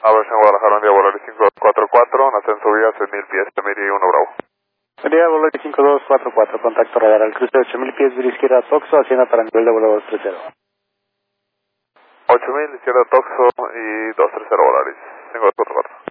Aviación Guadalajara, un día Volaris 5244, en ascenso vía 6000 pies, Miri 1 Bravo. Buen día, Volaris 5244, contacto radar al cruce de 8000 pies, vía izquierda Toxo, hacienda para nivel de vuelo 230. 8000, izquierda Toxo y 230 Volaris, 5244.